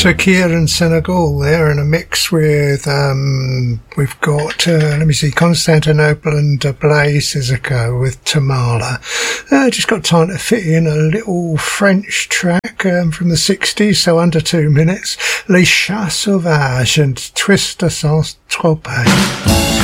Turkey and Senegal there in a mix with, we've got, let me see, Constantinople and Blaise Sissoko with Tamala. Just got time to fit in a little French track from the 60s, so under 2 minutes. Les Chats Sauvages and Twist de Saint-Tropez.